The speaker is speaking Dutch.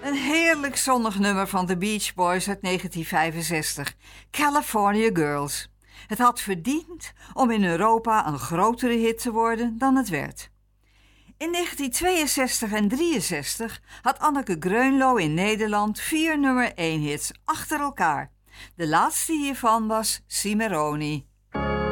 Een heerlijk zonnig nummer van de Beach Boys uit 1965, California Girls. Het had verdiend om in Europa een grotere hit te worden dan het werd. In 1962 en 1963 had Anneke Greunlo in Nederland 4 nummer 1 hits achter elkaar. De laatste hiervan was Cimarroni.